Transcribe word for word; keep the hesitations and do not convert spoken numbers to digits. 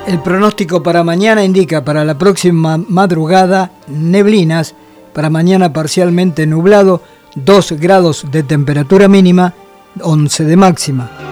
El pronóstico para mañana indica para la próxima madrugada neblinas, para mañana parcialmente nublado, dos grados de temperatura mínima, once de máxima.